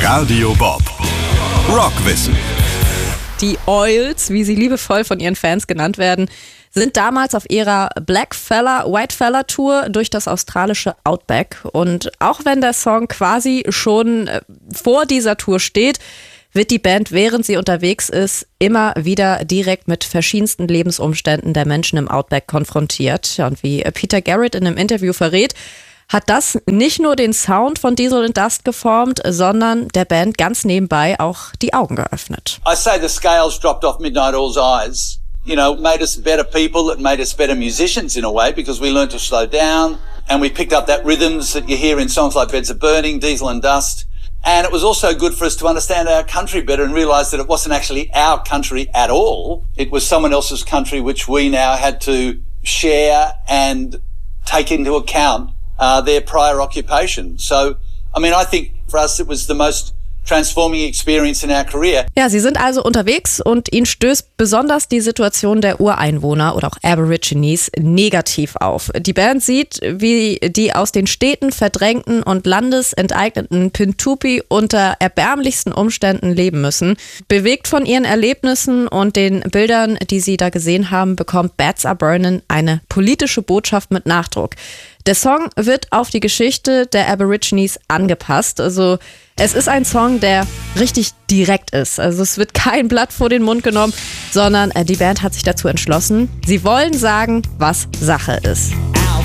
Radio Bob. Rockwissen. Die Oils, wie sie liebevoll von ihren Fans genannt werden, sind damals auf ihrer Blackfella-Whitefella-Tour durch das australische Outback. Und auch wenn der Song quasi schon vor dieser Tour steht, wird die Band, während sie unterwegs ist, immer wieder direkt mit verschiedensten Lebensumständen der Menschen im Outback konfrontiert. Und wie Peter Garrett in einem Interview verrät, hat das nicht nur den Sound von Diesel and Dust geformt, sondern der Band ganz nebenbei auch die Augen geöffnet. I say the scales dropped off Midnight Oil's eyes. You know, made us better people, it made us better musicians in a way, because we learned to slow down and we picked up that rhythms that you hear in songs like Beds of Burning, Diesel and Dust. And it was also good for us to understand our country better and realise that it wasn't actually our country at all. It was someone else's country which we now had to share and take into account their prior occupation. So, I mean, I think for us it was the most transforming experience in our career. Ja, sie sind also unterwegs und ihnen stößt besonders die Situation der Ureinwohner oder auch Aborigines negativ auf. Die Band sieht, wie die aus den Städten verdrängten und landesenteigneten Pintupi unter erbärmlichsten Umständen leben müssen. Bewegt von ihren Erlebnissen und den Bildern, die sie da gesehen haben, bekommt Beds Are Burning eine politische Botschaft mit Nachdruck. Der Song wird auf die Geschichte der Aborigines angepasst. Also es ist ein Song, der richtig direkt ist. Also es wird kein Blatt vor den Mund genommen, sondern die Band hat sich dazu entschlossen, sie wollen sagen, was Sache ist.